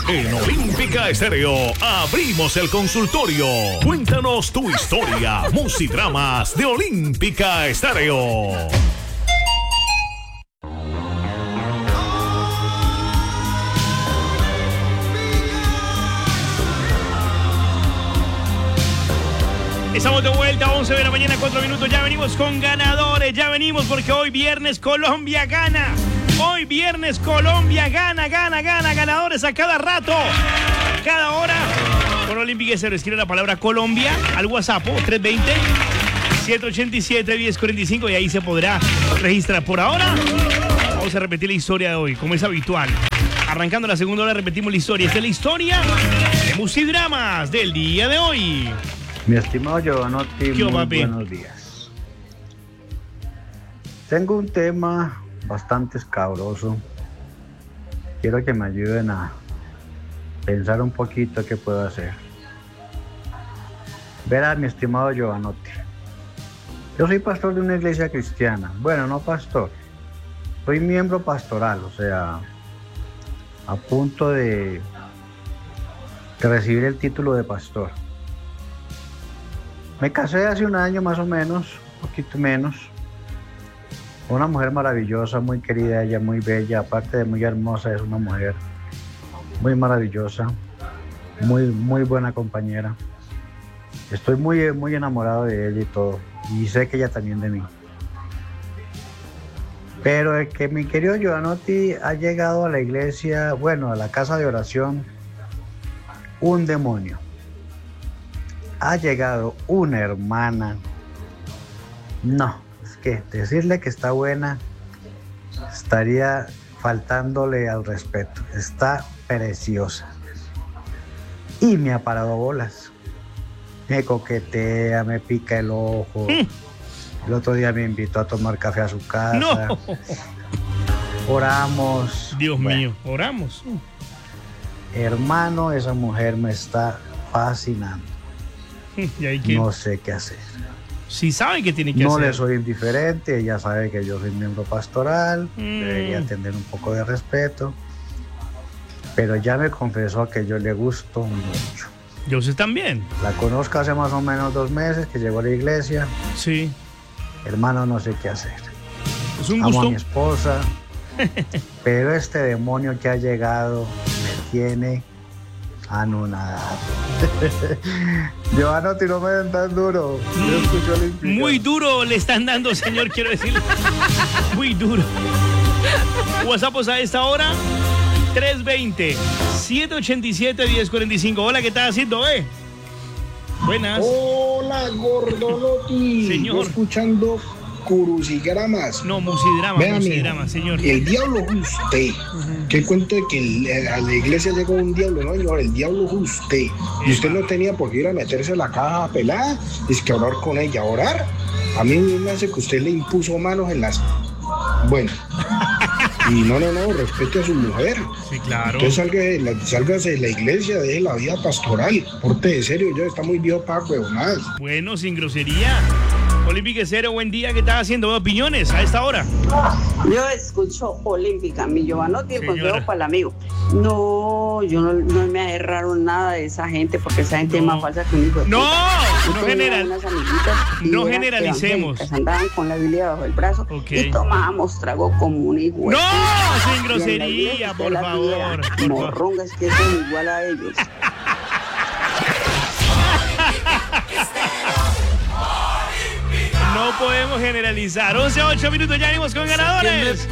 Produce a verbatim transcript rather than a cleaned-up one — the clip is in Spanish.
En Olímpica Estéreo abrimos el consultorio. Cuéntanos tu historia. Musidramas de Olímpica Estéreo. Estamos de vuelta, once de la mañana, cuatro minutos. Ya venimos con ganadores, ya venimos porque hoy viernes Colombia gana. Hoy viernes Colombia gana, gana, gana. Ganadores a cada rato, cada hora. Con Olímpica se escribe la palabra Colombia al WhatsApp tres dos cero, siete ocho siete, uno cero cuatro cinco y ahí se podrá registrar. Por ahora, vamos a repetir la historia de hoy, como es habitual. Arrancando la segunda hora, repetimos la historia. Esta es la historia de Musidramas del día de hoy. Mi estimado Giovanotti, muy papi? buenos días. Tengo un tema bastante escabroso. Quiero que me ayuden a pensar un poquito qué puedo hacer. Verá, mi estimado Giovanotti, yo soy pastor de una iglesia cristiana. Bueno, no pastor, soy miembro pastoral, o sea, a punto de, de recibir el título de pastor. Me casé hace un año más o menos, un poquito menos, con una mujer maravillosa, muy querida, ella muy bella, aparte de muy hermosa, es una mujer muy maravillosa, muy, muy buena compañera. Estoy muy, muy enamorado de ella y todo, y sé que ella también de mí. Pero el que mi querido Giovanotti ha llegado a la iglesia, bueno, a la casa de oración, un demonio. Ha llegado una hermana. No, es que decirle que está buena estaría faltándole al respeto. Está preciosa. Y me ha parado bolas. Me coquetea, me pica el ojo. El otro día me invitó a tomar café a su casa. No. Oramos. Dios bueno, mío, oramos. Hermano, esa mujer me está fascinando. ¿Y ahí qué? No sé qué hacer. Si sabe que tiene que no hacer. No le soy indiferente, ella sabe que yo soy miembro pastoral, mm. debería tener un poco de respeto, pero ya me confesó que yo le gusto mucho. Yo sé también. La conozco hace más o menos dos meses que llegó a la iglesia. Sí. Hermano, no sé qué hacer. Es un Amo gusto. a mi esposa, pero este demonio que ha llegado me tiene anonadado. Giovanotti, no me den tan duro. Yo escucho Olímpica. Muy duro le están dando, señor, quiero decirle. Muy duro. WhatsApp a esta hora, tres dos cero, siete ocho siete, uno cero cuatro cinco. Hola, ¿qué estás haciendo, eh? Buenas. Hola, Gordolotti. Señor. Yo escuchando Crucigramas. No, Musidramas, Vea, Musidramas, señor. El diablo es usted. Uh-huh. Que cuento de que el, a la iglesia llegó un diablo. No, señor, el diablo es usted. Y usted no tenía por qué ir a meterse en la caja pelada. Es que orar con ella. Orar, a mí me hace que usted le impuso manos en las... Bueno. Y no, no, no, respete a su mujer. Sí, claro. Usted salga de la, sálgase de la iglesia, deje la vida pastoral. Porte de serio, yo está muy viejo para huevonadas. Bueno, sin grosería. Olímpica Cero, buen día. ¿Qué estás haciendo? ¿Opiniones a esta hora? Yo escucho Olímpica, mi Giovanotti, el consejo para el amigo. No, yo no, no me agarraron nada de esa gente porque esa gente no. es más falsa que un hijo de No, puta. no, general, no generalicemos. Andaban con la Biblia bajo el brazo okay. y tomábamos trago como un hijo. No, sin grosería, por favor. Morrongas que son igual a ellos. No podemos generalizar. once a ocho minutos, ya venimos con ganadores.